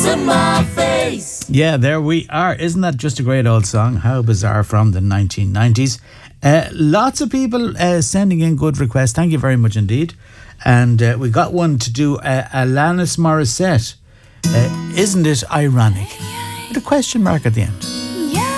my face. Yeah, there we are. Isn't that just a great old song? How Bizarre from the 1990s. Lots of people sending in good requests. Thank you very much indeed. And we got one to do Alanis Morissette. Isn't it ironic? With a question mark at the end.